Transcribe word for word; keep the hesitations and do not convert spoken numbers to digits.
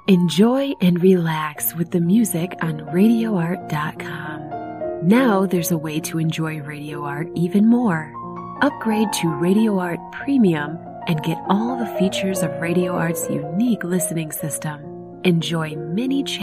Enjoy and relax with the music on radio art dot com. Now there's a way to enjoy Radio Art even more. Upgrade to Radio Art Premium and get all the features of Radio Art's unique listening system. Enjoy many channels.